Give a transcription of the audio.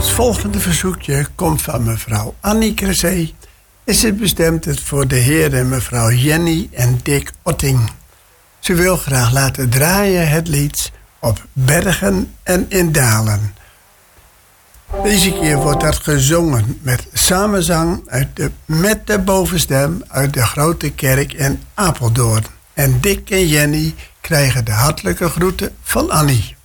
Ons volgende verzoekje komt van mevrouw Annie Cressé. Is het bestemd voor de heer en mevrouw Jenny en Dick Otting. Ze wil graag laten draaien het lied Op bergen en in dalen. Deze keer wordt dat gezongen met samenzang met de bovenstem uit de Grote Kerk in Apeldoorn. En Dick en Jenny krijgen de hartelijke groeten van Annie.